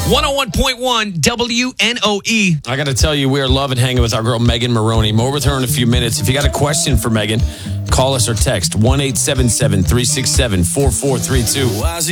101.1 WNOE. I got to tell you, we are loving hanging with our girl, Megan Maroney. More with her in a few minutes. If you got a question for Megan, call us or text 1-877-367-4432.